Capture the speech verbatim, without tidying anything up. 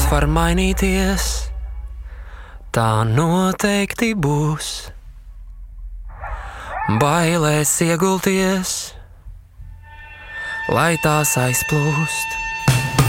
var mainīties, tā noteikti būs. Bailēs iegulties, lai tās aizplūst.